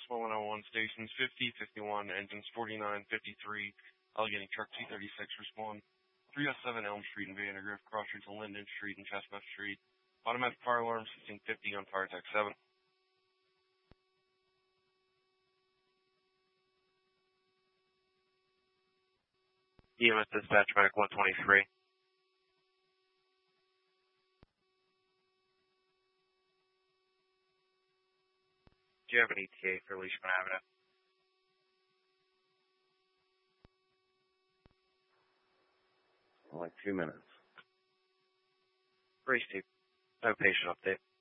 Small 101, stations 50, 51, engines 49, 53, Allegheny Truck 236, respond 307 Elm Street in Vandergrift, cross streets on Linden Street and Chestnut Street. Automatic fire alarm 1650 on Fire Tech 7. EMS Dispatch Medic 123. Do you have an ETA for Leishman Avenue? Like 2 minutes. Race Team. No patient update.